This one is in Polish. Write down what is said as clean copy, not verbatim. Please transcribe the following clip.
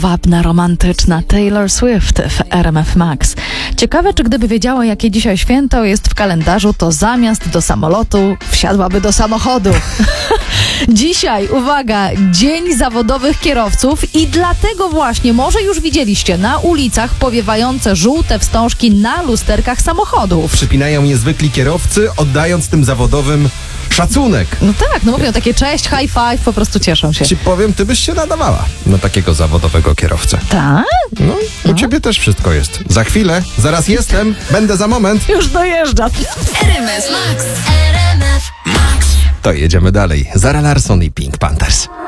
Wabna romantyczna Taylor Swift w RMF Max. Ciekawe, czy gdyby wiedziała, jakie dzisiaj święto jest w kalendarzu, to zamiast do samolotu wsiadłaby do samochodu. Dzisiaj, uwaga, Dzień Zawodowych Kierowców i dlatego właśnie, może już widzieliście na ulicach powiewające żółte wstążki na lusterkach samochodów. Przypinają niezwykli kierowcy, oddając tym zawodowym szacunek. No tak, no mówią takie cześć, high five, po prostu cieszą się. Ci powiem, ty byś się nadawała na takiego zawodowego kierowcę. Tak? No, u ciebie też wszystko jest. Za chwilę, zaraz jestem, będę za moment. Już dojeżdża. RMF Max. RMF Max. To jedziemy dalej. Zara Larsson i Pink Panthers.